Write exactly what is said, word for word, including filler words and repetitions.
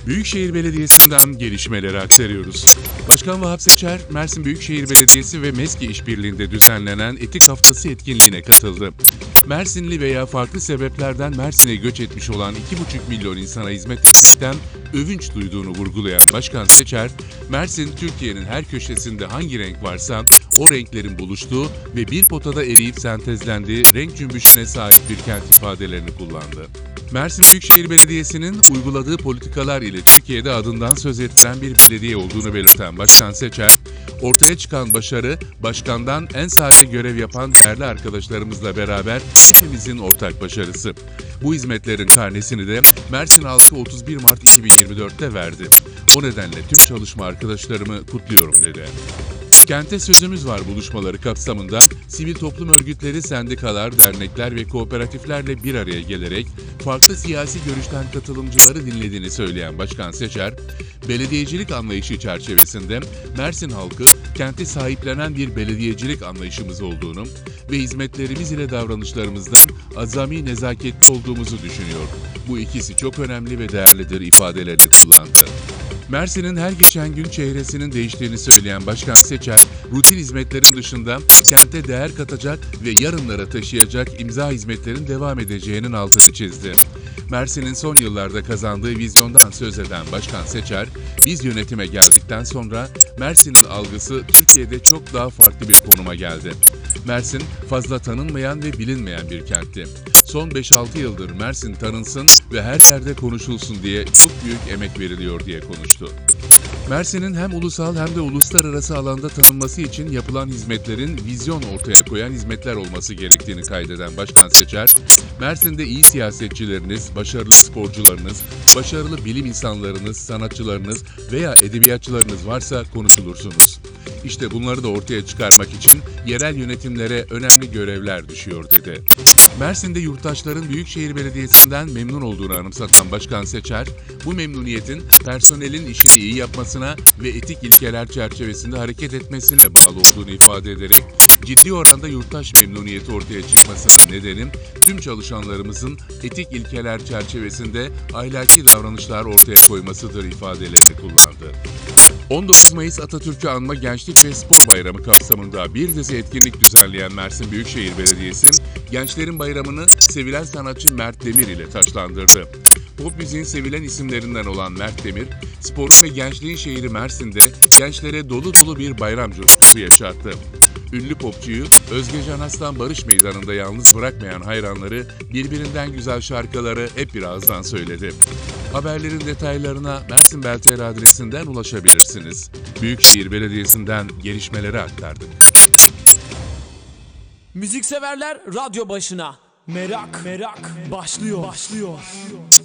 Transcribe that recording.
Büyükşehir Belediyesi'nden gelişmeleri aktarıyoruz. Başkan Vahap Seçer, Mersin Büyükşehir Belediyesi ve MESKİ işbirliğinde düzenlenen Etik Haftası etkinliğine katıldı. Mersinli veya farklı sebeplerden Mersin'e göç etmiş olan iki buçuk milyon insana hizmet etmekten övünç duyduğunu vurgulayan Başkan Seçer, Mersin, Türkiye'nin her köşesinde hangi renk varsa o renklerin buluştuğu ve bir potada eriyip sentezlendiği renk cümbüşüne sahip bir kent ifadelerini kullandı. Mersin Büyükşehir Belediyesi'nin uyguladığı politikalar ile Türkiye'de adından söz ettiren bir belediye olduğunu belirten Başkan Seçer, ortaya çıkan başarı, başkandan en sahada görev yapan değerli arkadaşlarımızla beraber hepimizin ortak başarısı. Bu hizmetlerin karnesini de Mersin halkı otuz bir Mart iki bin yirmi dört'te verdi. O nedenle tüm çalışma arkadaşlarımı kutluyorum dedi. Kente Sözümüz Var buluşmaları kapsamında sivil toplum örgütleri, sendikalar, dernekler ve kooperatiflerle bir araya gelerek farklı siyasi görüşten katılımcıları dinlediğini söyleyen Başkan Seçer, belediyecilik anlayışı çerçevesinde Mersin halkı kenti sahiplenen bir belediyecilik anlayışımız olduğunu ve hizmetlerimiz ile davranışlarımızdan azami nezaketli olduğumuzu düşünüyor. Bu ikisi çok önemli ve değerlidir ifadelerini kullandı. Mersin'in her geçen gün çehresinin değiştiğini söyleyen Başkan Seçer, rutin hizmetlerin dışında kente değer katacak ve yarınlara taşıyacak imza hizmetlerin devam edeceğinin altını çizdi. Mersin'in son yıllarda kazandığı vizyondan söz eden Başkan Seçer, biz yönetime geldikten sonra Mersin'in algısı Türkiye'de çok daha farklı bir konuma geldi. Mersin fazla tanınmayan ve bilinmeyen bir kentti. Son beş altı yıldır Mersin tanınsın ve her yerde konuşulsun diye çok büyük emek veriliyor diye konuştu. Mersin'in hem ulusal hem de uluslararası alanda tanınması için yapılan hizmetlerin vizyon ortaya koyan hizmetler olması gerektiğini kaydeden Başkan Seçer, Mersin'de iyi siyasetçileriniz, başarılı sporcularınız, başarılı bilim insanlarınız, sanatçılarınız veya edebiyatçılarınız varsa konuşulursunuz. İşte bunları da ortaya çıkarmak için yerel yönetimlere önemli görevler düşüyor dedi. Mersin'de yurttaşların Büyükşehir Belediyesi'nden memnun olduğunu anımsatan Başkan Seçer, bu memnuniyetin personelin işini iyi yapmasına ve etik ilkeler çerçevesinde hareket etmesine bağlı olduğunu ifade ederek, ciddi oranda yurttaş memnuniyeti ortaya çıkmasının nedeni tüm çalışanlarımızın etik ilkeler çerçevesinde ahlaki davranışlar ortaya koymasıdır ifadelerini kullandı. on dokuz Mayıs Atatürk'ü Anma Gençlik ve Spor Bayramı kapsamında bir dizi etkinlik düzenleyen Mersin Büyükşehir Belediyesi, Gençlerin Bayramı'nı sevilen sanatçı Mert Demir ile taçlandırdı. Pop müziğin sevilen isimlerinden olan Mert Demir, sporun ve gençliğin şehri Mersin'de gençlere dolu dolu bir bayram coşkusu yaşattı. Ünlü popçuyu Özgecan Aslan Barış Meydanı'nda yalnız bırakmayan hayranları birbirinden güzel şarkıları hep bir ağızdan söyledi. Haberlerin detaylarına Mersin Belter adresinden ulaşabilirsiniz. Büyükşehir Belediyesi'nden gelişmeleri aktardık. Müzikseverler radyo başına. Merak, merak başlıyor. başlıyor.